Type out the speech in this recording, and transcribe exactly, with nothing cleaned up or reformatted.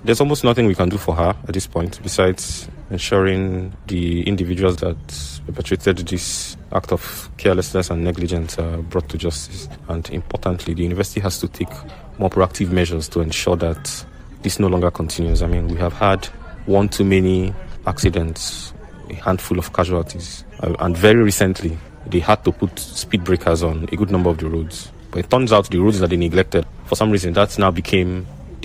there's almost nothing we can do for her at this point besides ensuring the individuals that perpetrated this act of carelessness and negligence are brought to justice. And importantly, the university has to take more proactive measures to ensure that this no longer continues. I mean, we have had one too many accidents, a handful of casualties, uh, and very recently, they had to put speed breakers on a good number of the roads. But it turns out the roads that they neglected, for some reason, that now became